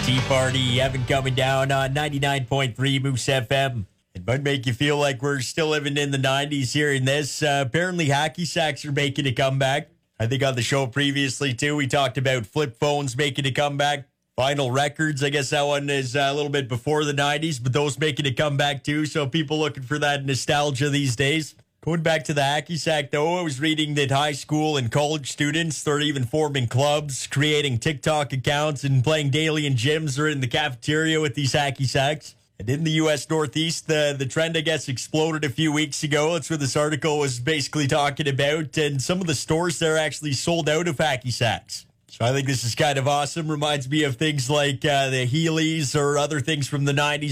Tea Party, Evan coming down on 99.3 Moose FM. It might make you feel like we're still living in the 90s hearing this. Apparently, hacky sacks are making a comeback. I think on the show previously, too, we talked about flip phones making a comeback. Vinyl records, I guess that one is a little bit before the 90s, but those making a comeback, too. So people looking for that nostalgia these days. Going back to the hacky sack, though, I was reading that high school and college students, they're even forming clubs, creating TikTok accounts, and playing daily in gyms or in the cafeteria with these hacky sacks. And in the U.S. Northeast, the trend, I guess, exploded a few weeks ago. That's what this article was basically talking about. And some of the stores there actually sold out of hacky sacks. So I think this is kind of awesome. Reminds me of things like the Heelys or other things from the 90s.